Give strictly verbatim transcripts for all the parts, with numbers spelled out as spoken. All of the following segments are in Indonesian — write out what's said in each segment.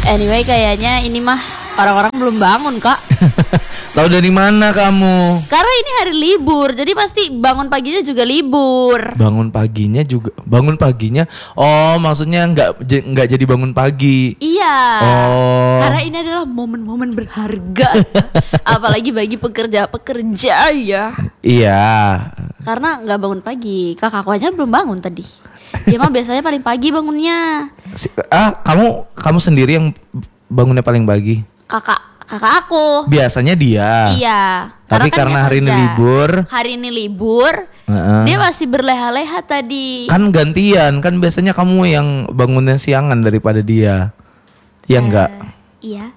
Anyway, kayaknya ini mah orang-orang belum bangun, Kak. Tahu dari mana kamu? Karena ini hari libur, jadi pasti bangun paginya juga libur. Bangun paginya juga, bangun paginya. Oh, maksudnya nggak nggak jadi bangun pagi. Iya. Oh. Karena ini adalah momen-momen berharga, apalagi bagi pekerja-pekerja ya. Iya. Karena nggak bangun pagi, kakakku aja belum bangun tadi. Dia mah biasanya paling pagi bangunnya. Si, ah, kamu kamu sendiri yang bangunnya paling pagi? Kakak. Kakak aku. Biasanya dia. Iya. Tapi karena, karena hari ini libur. Hari ini libur. Uh-uh. Dia masih berleha-leha tadi. Kan gantian. Kan biasanya kamu yang bangunnya siangan daripada dia. Ya uh, enggak? Iya.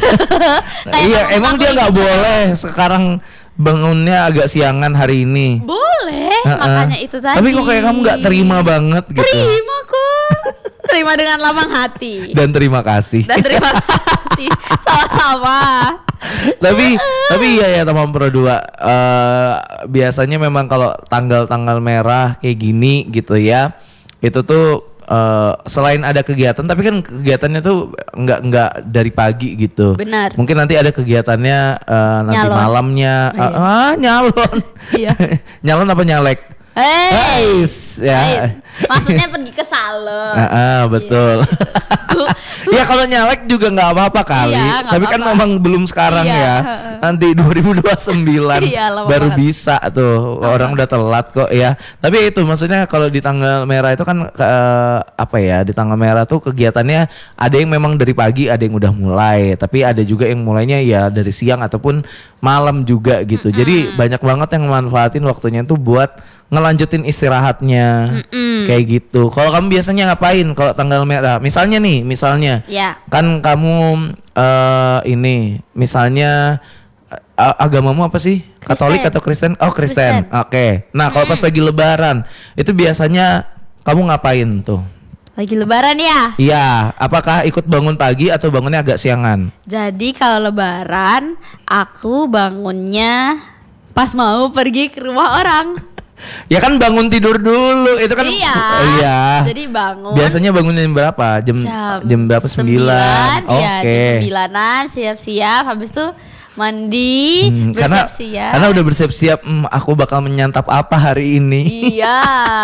Nah, iya, emang dia nggak boleh sekarang bangunnya agak siangan hari ini. Boleh. Uh-uh. Makanya itu tadi. Tapi kok kayak kamu nggak terima banget gitu. Terima kok. Terima dengan lapang hati. Dan terima kasih. Dan terima kasih. Sama-sama. Tapi tapi iya ya teman Pro dua. Uh, biasanya memang kalau tanggal-tanggal merah kayak gini gitu ya. Itu tuh uh, selain ada kegiatan, tapi kan kegiatannya tuh nggak nggak dari pagi gitu. Benar. Mungkin nanti ada kegiatannya uh, nanti nyalon. Malamnya. Oh, iya. uh, ah nyalon. Iya. Nyalon apa nyalek? Hey, ya. Hey. Maksudnya pergi ke salon. Uh, uh, betul. Ya kalau nyalek juga nggak apa-apa kali. Iya, tapi apa-apa. Kan memang belum sekarang iya. Ya. Nanti dua ribu dua puluh sembilan iya, baru banget. Bisa tuh. Uh-huh. Orang udah telat kok ya. Tapi itu maksudnya kalau di tanggal merah itu kan uh, apa ya? Di tanggal merah tuh kegiatannya ada yang memang dari pagi, ada yang udah mulai. Tapi ada juga yang mulainya ya dari siang ataupun malam juga gitu. Mm-hmm. Jadi banyak banget yang manfaatin waktunya tuh buat ngelanjutin istirahatnya. Mm-mm. Kayak gitu. Kalau kamu biasanya ngapain kalau tanggal merah? Misalnya nih, misalnya ya. Kan kamu uh, ini misalnya uh, agamamu apa sih? Kristen. Katolik atau Kristen? Oh, Kristen. Oke. Okay. Nah, kalau pas lagi lebaran, itu biasanya kamu ngapain tuh? Lagi lebaran ya? Iya, apakah ikut bangun pagi atau bangunnya agak siangan? Jadi kalau lebaran, aku bangunnya pas mau pergi ke rumah orang. Ya kan bangun tidur dulu itu kan. Iya. Iya. Jadi bangun. Biasanya bangunnya jam berapa? Jam jam, jam berapa? Sembilan. Oke. Ya, jam sembilanan siap-siap. Habis itu mandi, hmm, bersiap-siap. Karena, karena udah bersiap-siap. Hmm, aku bakal menyantap apa hari ini? Iya.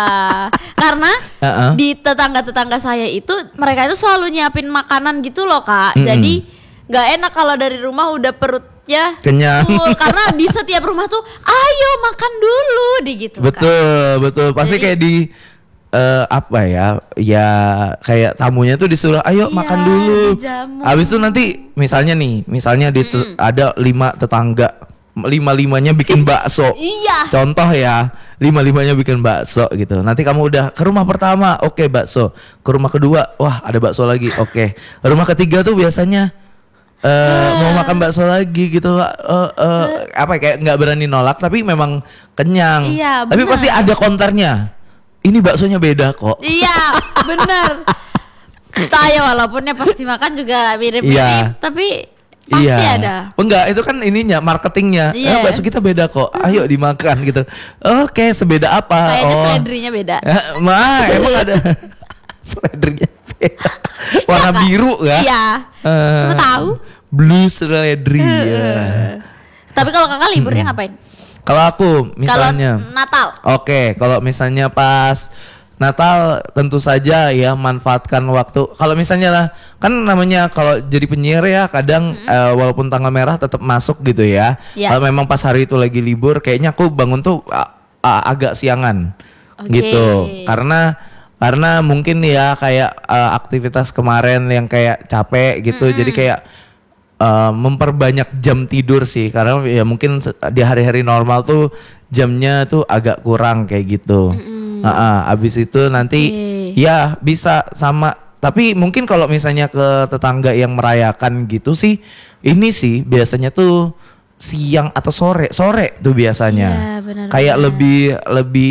Karena uh-uh. di tetangga-tetangga saya itu mereka itu selalu nyiapin makanan gitu loh Kak. Mm-mm. Jadi nggak enak kalau dari rumah udah perut ya kenyang full, karena di setiap rumah tuh ayo makan dulu di gitu betul kan? Betul pasti. Jadi, kayak di uh, apa ya ya kayak tamunya tuh disuruh ayo iya, makan dulu habis itu nanti misalnya nih misalnya di te- mm. ada lima tetangga lima limanya bikin bakso. Iya. Contoh ya lima limanya bikin bakso gitu. Nanti kamu udah ke rumah pertama oke okay, bakso, ke rumah kedua wah ada bakso lagi oke okay. Rumah ketiga tuh biasanya Uh, uh. mau makan bakso lagi gitu uh, uh, uh, apa kayak nggak berani nolak tapi memang kenyang. Iya, tapi pasti ada counternya ini baksonya beda kok. Iya bener. Saya walaupunnya pasti makan juga mirip-mirip iya. Tapi pasti iya. Ada enggak itu kan ininya marketingnya iya. eh, bakso kita beda kok ayo dimakan gitu. Oke okay, sebeda apa? Kayaknya oh. seledrinya beda. Mah emang ada seledrinya beda warna ya, biru kan? Iya uh, semua tahu blue seledri uh, ya. Tapi kalau kakak liburnya hmm. ngapain? Kalau aku misalnya kalau Natal. Oke okay, kalau misalnya pas Natal tentu saja ya manfaatkan waktu. Kalau misalnya lah kan namanya kalau jadi penyiar ya kadang hmm. uh, walaupun tanggal merah tetap masuk gitu ya, ya. Kalau memang pas hari itu lagi libur kayaknya aku bangun tuh uh, uh, agak siangan okay. Gitu karena karena mungkin ya kayak uh, aktivitas kemarin yang kayak capek gitu mm-hmm. Jadi kayak uh, memperbanyak jam tidur sih karena ya mungkin di hari-hari normal tuh jamnya tuh agak kurang kayak gitu. Mm-hmm. uh-uh, abis itu nanti okay. Ya bisa sama. Tapi mungkin kalau misalnya ke tetangga yang merayakan gitu sih ini sih biasanya tuh siang atau sore sore tuh biasanya yeah, benar, kayak benar. lebih lebih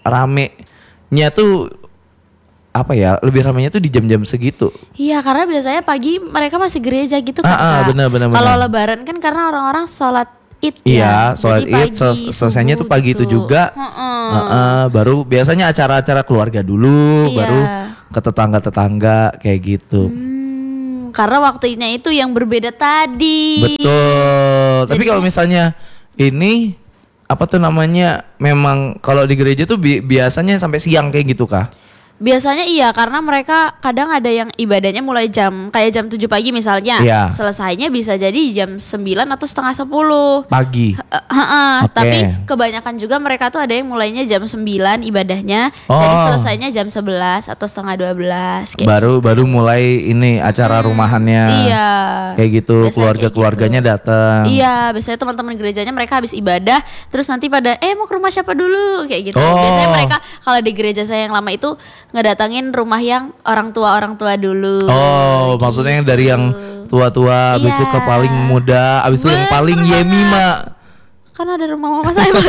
ramenya tuh apa ya lebih ramainya tuh di jam-jam segitu. Iya karena biasanya pagi mereka masih gereja gitu kan. Ah, ah, bener, bener, kalau lebaran kan karena orang-orang sholat id iya, ya. sholat id sel- selesainya tuh pagi gitu. Itu juga. Uh-uh. Uh-uh, baru biasanya acara-acara keluarga dulu, iya. Baru ke tetangga-tetangga kayak gitu. Hmm, karena waktunya itu yang berbeda tadi. Betul. Jadi, tapi kalau misalnya ini apa tuh namanya, memang kalau di gereja tuh bi- biasanya sampai siang kayak gitu kah? Biasanya iya, karena mereka kadang ada yang ibadahnya mulai jam kayak jam tujuh pagi misalnya. Iya. Selesainya bisa jadi jam sembilan atau setengah sepuluh pagi. Heeh, Oke. tapi kebanyakan juga mereka tuh ada yang mulainya jam sembilan ibadahnya, Oh. jadi selesainya jam sebelas atau setengah dua belas kayak Baru baru mulai ini acara rumahannya. Iya. Kayak gitu, Biasanya keluarga-keluarganya kayak gitu. datang. Iya, biasanya teman-teman gerejanya mereka habis ibadah, terus nanti pada eh mau ke rumah siapa dulu kayak gitu. Oh. Biasanya mereka kalau di gereja saya yang lama itu ngedatangin rumah yang orang tua orang tua dulu. Oh, gitu. maksudnya yang dari yang tua-tua, abis Iya. itu ke paling muda, abis itu yang paling Bener Yemi banget. mak. Kan ada rumah mama saya Mas.